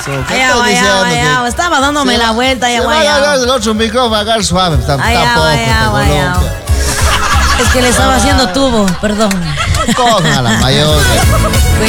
Allá, estaba dándome la vuelta, Se va a agarrar del otro micrófono, agarrar suave. Tampoco, es que le estaba haciendo tubo, perdón. Cojan a la mayor.